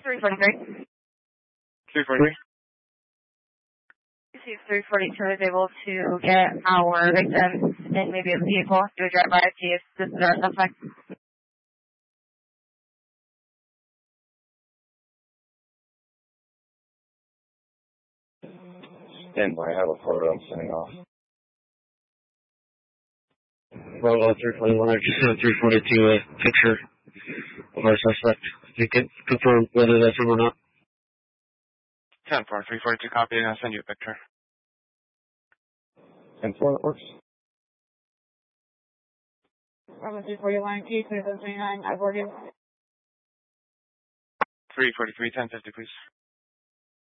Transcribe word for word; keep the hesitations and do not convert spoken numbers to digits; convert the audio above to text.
three forty-three. three forty-three. See if three forty-two is able to get our victim in maybe a vehicle, do a drive-by, see if this is our suspect. Stand by, I have a photo I'm sending off. Bravo three forty-one, I just sent three forty-two a picture of our suspect. You can confirm whether that's him or not. ten four, three forty-two copy, and I'll send you a picture. ten four, that works. Bravo three forty-one, T twenty-seven twenty-nine, I forward you. three forty-three, ten fifty, please.